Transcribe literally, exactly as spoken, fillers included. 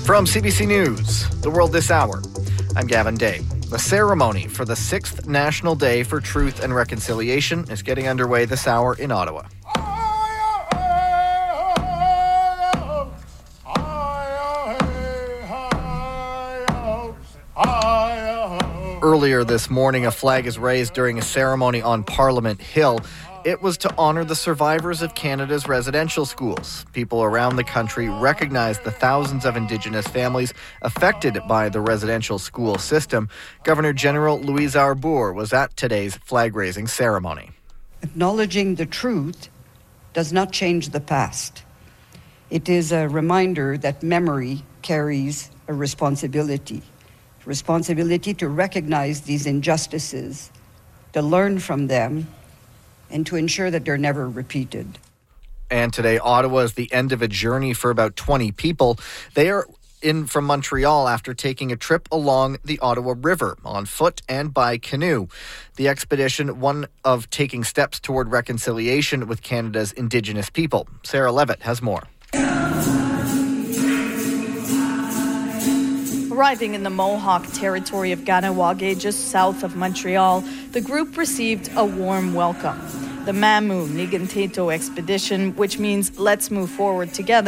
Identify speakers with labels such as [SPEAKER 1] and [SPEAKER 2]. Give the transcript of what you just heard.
[SPEAKER 1] From C B C News, The World This Hour, I'm Gavin Day. The ceremony for the sixth National Day for Truth and Reconciliation is getting underway this hour in Ottawa. Earlier this morning, a flag is raised during a ceremony on Parliament Hill. It was to honor the survivors of Canada's residential schools. People around the country recognize the thousands of Indigenous families affected by the residential school system. Governor General Louise Arbour was at today's flag-raising ceremony.
[SPEAKER 2] Acknowledging the truth does not change the past. It is a reminder that memory carries a responsibility. Responsibility to recognize these injustices, to learn from them, and to ensure that they're never repeated.
[SPEAKER 1] And today, Ottawa is the end of a journey for about twenty people. They are in from Montreal after taking a trip along the Ottawa River on foot and by canoe. The expedition, one of taking steps toward reconciliation with Canada's Indigenous people. Sarah Levitt has more.
[SPEAKER 3] Arriving in the Mohawk territory of Kahnawake, just south of Montreal, the group received a warm welcome. The Mamu Niganteto expedition, which means let's move forward together,